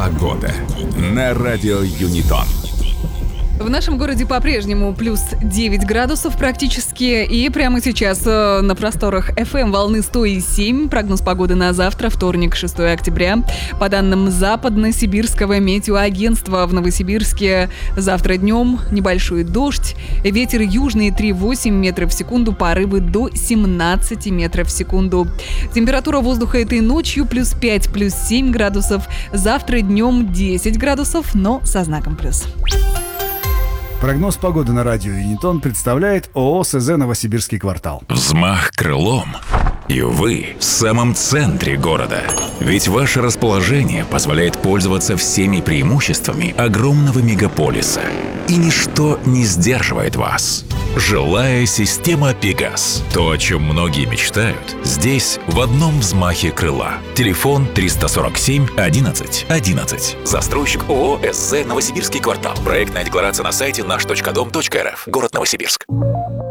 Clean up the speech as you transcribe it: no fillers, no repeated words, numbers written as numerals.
Погода на радио Юнитон. В нашем городе по-прежнему плюс 9 градусов практически. И прямо сейчас на просторах FM волны 100,7. Прогноз погоды на завтра, вторник, 6 октября. По данным Западно-Сибирского метеоагентства, в Новосибирске завтра днем небольшой дождь. Ветер южный 3,8 метров в секунду, порывы до 17 метров в секунду. Температура воздуха этой ночью плюс 5, плюс 7 градусов. Завтра днем 10 градусов, но со знаком плюс. Прогноз погоды на радио Юнитон представляет ООО СЗ «Новосибирский квартал». Взмах крылом, и вы в самом центре города. Ведь ваше расположение позволяет пользоваться всеми преимуществами огромного мегаполиса. И ничто не сдерживает вас. Жилая система «Пегас». То, о чем многие мечтают, здесь в одном взмахе крыла. Телефон 347 11 11. Застройщик ООО СЗ «Новосибирский квартал». Проектная декларация на сайте наш.дом.рф. Город Новосибирск.